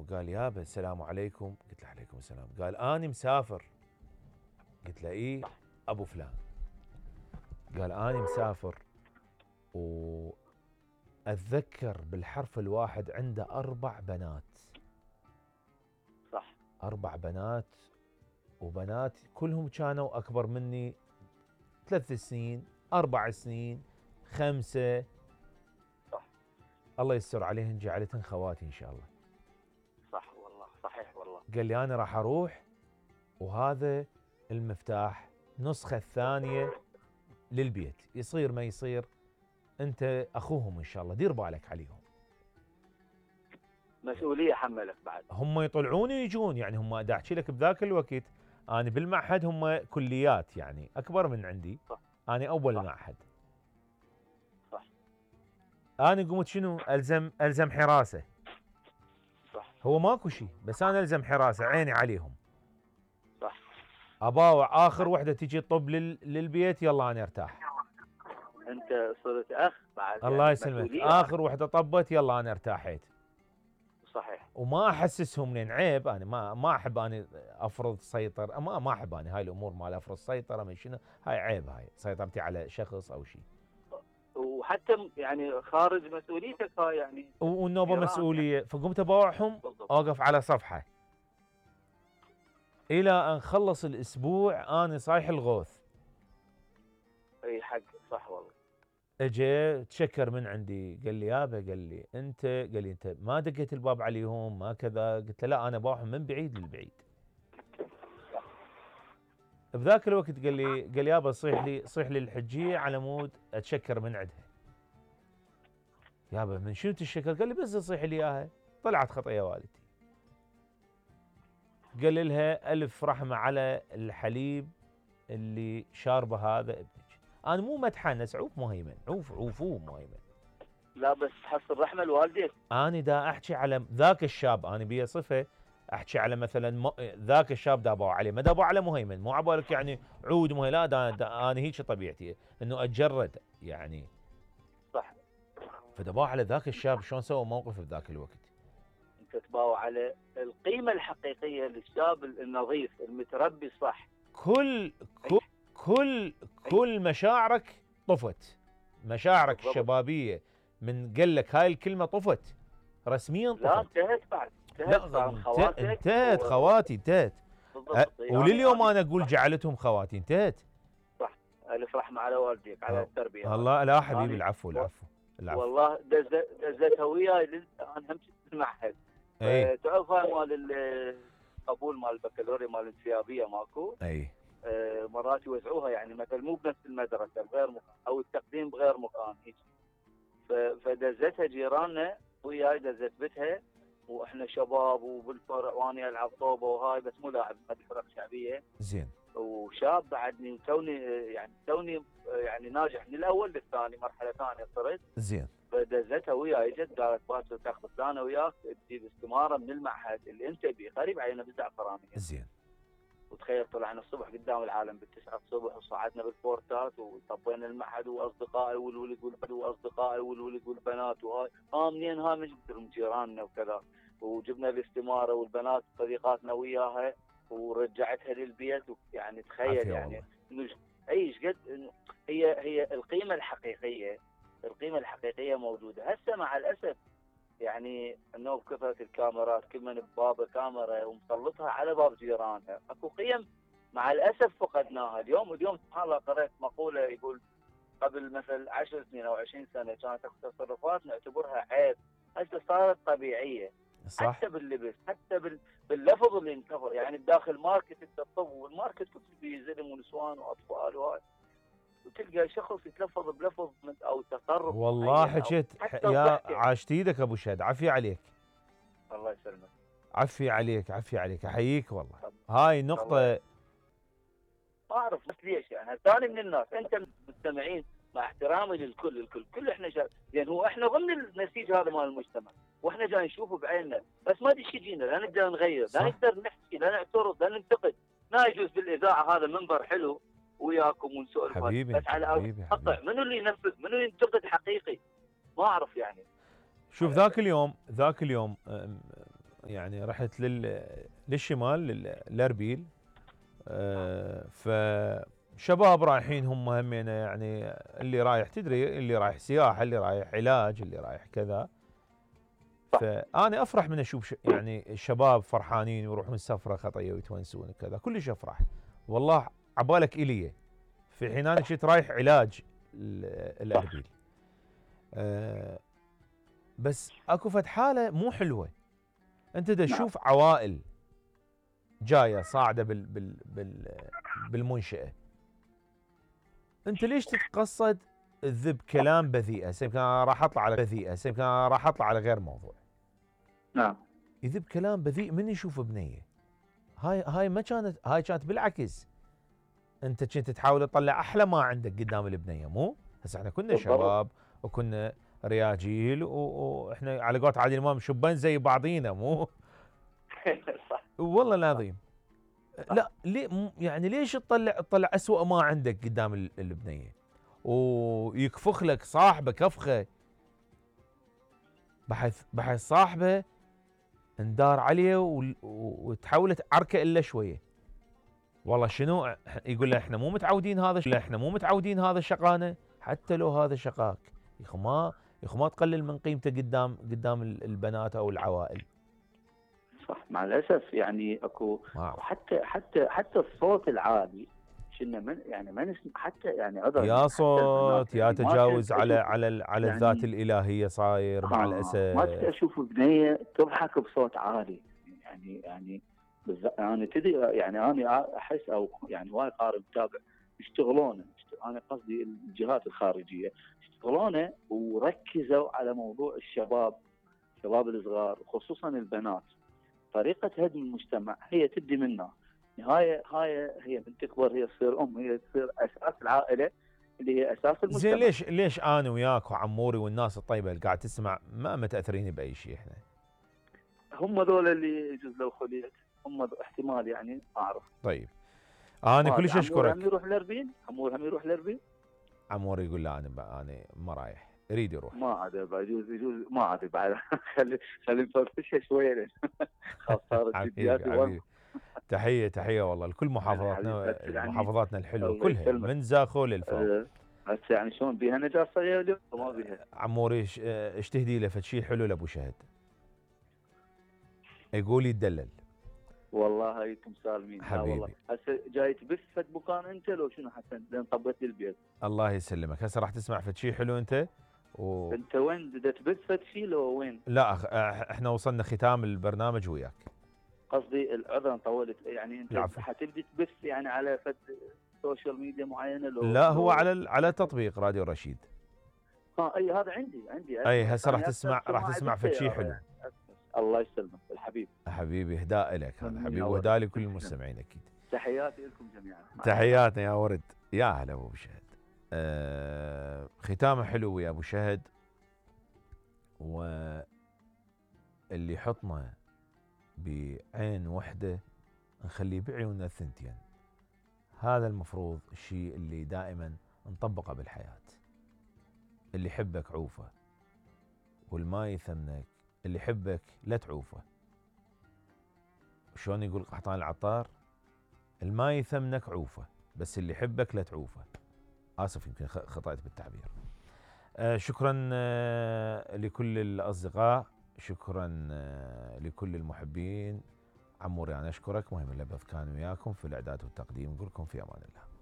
قال يابا السلام عليكم. قلت له عليكم السلام. قال أنا مسافر. قلت له إيه أبو فلان؟ قال أنا مسافر وأتذكر بالحرف الواحد عنده 4 بنات. صح. 4 بنات، وبنات كلهم كانوا أكبر مني 3 سنين 4 سنين 5. صح. الله يستر عليهن، جعلتهن خواتي إن شاء الله. صح والله، صحيح والله. قال لي أنا راح أروح وهذا المفتاح النسخة الثانية للبيت، يصير ما يصير أنت أخوهم إن شاء الله، دير بالك عليهم. مسؤولية حملك بعد. هم يطلعون ويجون، يعني هم دا أحكي لك بذاك الوقت أنا بالمعهد هم كليات يعني أكبر من عندي. صح. أنا أول صح. معهد. صح. أنا قمت شنو ألزم حراسة. صح. هو ماكو شيء بس أنا ألزم حراسة، عيني عليهم. صح. أباوع آخر وحدة تجي تطب للبيت، يلا أنا أرتاح. أنت صرت أخ بعد. الله يعني يسلمك، مسؤولية. آخر وحدة طبت يلا أنا ارتاحيت. صحيح. وما أحسسهم لين عيب. أنا ما أحب أنا أفرض سيطرة، ما أحب أنا هاي الأمور مال أفرض سيطرة من شنو، هاي عيب، هاي سيطرتي على شخص أو شيء. وحتى يعني خارج مسؤوليتك هاي يعني. والنوبة مسؤولية. فقمت أباوعهم أوقف على صفحة إلى أن خلص الأسبوع أنا صايح الغوث. أي حق. صح والله. اجى تشكر من عندي، قال لي يابا، قال لي انت ما دقيت الباب عليهم ما كذا. قلت له لا، انا باوعهم من بعيد للبعيد. بذاك الوقت قال لي يابا صيح لي الحجيه على مود اتشكر من عندها. يابا من شنو تشكر؟ قال لي بس تصيح لي اياها، طلعت خطيه والدتي. قال لها الف رحمه على الحليب اللي شاربه هذا ابنك. انا مو متحنس، عوف مهيمن، عوفوه مهيمن. لا بس تحصل رحمة لوالديك. أنا دا أحكي على ذاك الشاب، أنا بيه صفة أحكي على مثلا ذاك الشاب دابوا عليه، ما دابوا على مهيمن. مو عبالك يعني عود مهيمن، لا أنا هيك طبيعتي إنه أتجرد يعني. صح. فدابوا على ذاك الشاب، شلون سوى موقف بذاك الوقت. أنت تباوع على القيمة الحقيقية للشاب النظيف المتربي. صح. كل مشاعرك طفت، مشاعرك بالضبط. الشبابية من قال لك هاي الكلمة طفت رسميا. طفت. لا انتهت بعد. انتهت خواتي، انتهت. ولليوم انا اقول جعلتهم خواتي، انتهت. صح. الف رحمه على والديك على التربيه. الله لا حبيبي، العفو. والله دزتها وياي انا هم في المعهد. تعرف هاي مال القبول مال البكالوريا مال الانسيابيه ماكو. اي مرات يوزعوها يعني مثلا مو بنفس المدرسه بغير مكان، او التقديم بغير مكان هيك. فدزتها جيراننا وياي، دزت بتها واحنا شباب وبالفرع وانا العب طوبه وهاي، بس مو لاعب فرق شعبيه. زين. وشاب بعدني وتوني يعني ناجح من الاول للثاني، مرحله ثانيه صرت. زين. فدزتها وياي، اجت قالت باكر تاخذ فلانه وياك تجيب استماره من المعهد اللي انت بيه، قريب علينا بالزعفرانيه. زين. وتخيل طلعنا الصبح قدام العالم ب9 الصبح، وصعدنا بالبورتات وطبينا المعهد واصدقائي والولد والبنات واصدقائي والولد والبنات وهاي. منين هاي مش من جيراننا وكذا. وجبنا الاستماره والبنات صديقاتنا وياها ورجعتها للبيت. يعني تخيل يعني ايش قد هي القيمه الحقيقيه موجوده. هسه مع الاسف يعني انه بكثره الكاميرات، كل من ببابه كاميرا ومسلطها على باب جيرانها، اكو قيم مع الاسف فقدناها اليوم. سبحان الله قرأت مقوله يقول قبل مثل 10 سنين او 20 سنه كانت تصرفات نعتبرها عيب، هسه صارت طبيعيه. صح. حتى باللبس، حتى باللفظ اللي انكفر. يعني بداخل ماركت الطب، والماركت كله فيه زلم ونسوان واطفال وهاي، وتلقى شخص يتلفظ بلفظ او تصرف. والله حكيت يا عاشت ايدك ابو شهد، عافية عليك. الله يسلمك. عافية عليك احييك والله. هاي نقطة ما اعرف بس ليش يعني الثاني من الناس. انت المستمعين مع احترامي للكل كل احنا يعني هو احنا ضمن النسيج هذا مال المجتمع، واحنا جاي نشوفه بعيننا، بس ما ادري يجينا، لا نقدر نغير، لا نقدر نحكي، لا نعترض، لا ننتقد. ما يجوز بالاذاعه هذا منبر حلو وياكم ونسولف، بس على قطع منو اللي ينفذ، منو ينتقد حقيقي؟ ما اعرف يعني. شوف ذاك اليوم يعني رحت للشمال لاربيل. فشباب رايحين هم همينه، يعني اللي رايح تدري، اللي رايح سياحه، اللي رايح علاج، اللي رايح كذا. فانا افرح من اشوف يعني الشباب فرحانين ويروحون سفره خطيه ويتونسون وكذا، كلش افرح والله. عبالك الي في حين انا كنت رايح علاج الاربيل. بس اكو فد حاله مو حلوه. انت تشوف عوائل جايه صاعده بالمنشاه، انت ليش تتقصد تذب كلام بذيئه؟ يمكن انا راح اطلع على بذيئه، يمكن انا راح اطلع على غير موضوع. نعم. يذب كلام بذيء من يشوف بنيه. هاي ما كانت، هاي كانت بالعكس. انت كنت تحاول تطلع احلى ما عندك قدام البنيه، مو؟ هسه احنا كنا شباب وكنا رياجيل واحنا على قولة عادل امام شبان زي بعضينا، مو؟ صح والله العظيم. لا يعني ليش تطلع اسوأ ما عندك قدام البنيه ويكفخ لك صاحبه كفخه، بحيث صاحبه اندار عليه وتحولت عركه الا شويه. والله شنو يقول له احنا مو متعودين هذا، احنا مو متعودين هذا الشقانه، حتى لو هذا شقاك يا اخو ما تقلل من قيمته قدام البنات او العوائل. صح. مع الاسف يعني اكو حتى الصوت العالي كنا من يعني ما نسمع حتى يعني يا صوت يا يعني تجاوز على يعني الذات الالهيه صاير مع الاسف. ما كنت اشوف بنيه تضحك بصوت عالي. يعني انا تدري يعني انا احس او يعني وايد قارئ متابع يشتغلون، انا قصدي الجهات الخارجيه يشتغلون وركزوا على موضوع الشباب الصغار خصوصا البنات. طريقه هدم المجتمع هي تبدي منها. هاي هي من تكبر هي تصير هي تصير اساس العائله اللي هي اساس المجتمع. زين ليش انا وياك وعموري والناس الطيبه اللي قاعد تسمع ما متاثرين باي شيء؟ احنا هم ذول اللي يجوز لو خليت هم احتمال يعني اعرف. طيب انا كلش اشكرك. عمور هم يروح لاربيل. عموري يقول لا انا ما رايح، يريد يروح. ما عاد يجوز ما عاد بعد خلي نفرفشها شويه خلاص صارت حبيبي تحيه والله لكل محافظاتنا الحلوه كلها من زاخو للفوق. بس يعني شلون بيها نجاة صغيره اليوم ما بيها؟ عموري ايش تهدي له؟ فد شيء حلو لابو شهد يقول يتدلل. والله هايكم سالمين حبيبي. والله هسه جاي تبث فد مكان انت لو شنو حسن لان طبيت لي البيت. الله يسلمك. هسه راح تسمع فد شيء حلو انت انت وين بدك تبث فد شيء لو وين؟ لا احنا وصلنا ختام البرنامج وياك. قصدي العذر طولت يعني انت حتبدي تبث يعني على فد سوشيال ميديا معينه لو لا هو على تطبيق راديو رشيد. اي هذا عندي اي هسه راح تسمع فد شيء حلو. يعني. الله يسلمك الحبيب. حبيبي اهداء لك هذا حبيبي واهداء لكل المستمعين اكيد. تحياتي لكم جميعا. تحياتنا يا ورد. يا هلا ابو شهد. ختامه حلو يا ابو شهد. واللي حطنا بعين وحده نخليه بعيوننا الثنتين. هذا المفروض الشيء اللي دائما نطبقه بالحياة. اللي يحبك عوفه، والما يثمنك اللي يحبك لا تعوفه. شلون يقول قحطان العطار؟ الما يثمنك عوفه بس اللي يحبك لا تعوفه. آسف يمكن خطأت بالتعبير. شكرا لكل الأصدقاء، شكرا لكل المحبين. عموري أنا أشكرك. مهم اللبث كان وياكم في الإعداد والتقديم. نقول لكم في أمان الله.